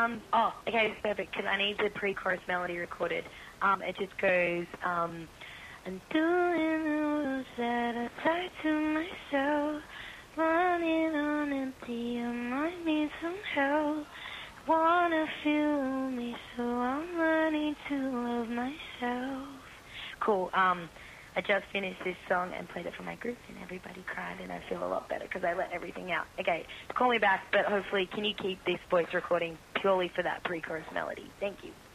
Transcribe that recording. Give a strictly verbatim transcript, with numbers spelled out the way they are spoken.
Um, oh, okay, it's perfect, because I need the pre-chorus melody recorded. Um, it just goes, um, I'm doing the rules that I tie to myself, running on empty, I might need some help. Wanna feel me, so I'm learning to love myself. Cool. Um, I just finished this song and played it for my group, and everybody cried, and I feel a lot better because I let everything out. Okay, call me back, but hopefully, can you keep this voice recording purely for that pre-chorus melody? Thank you.